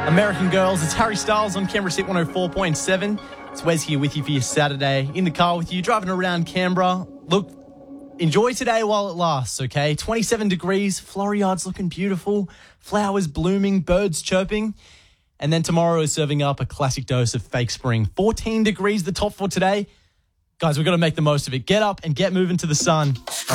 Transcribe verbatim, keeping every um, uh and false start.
American Girls. It's Harry Styles on Canberra City one oh four point seven. It's Wes here with you for your Saturday. In the car with you, driving around Canberra. Look, enjoy today while it lasts, okay? twenty-seven degrees, Floriada's looking beautiful, flowers blooming, birds chirping. And then tomorrow is serving up a classic dose of fake spring. fourteen degrees, the top for today. Guys, we've got to make the most of it. Get up and get moving to the sun.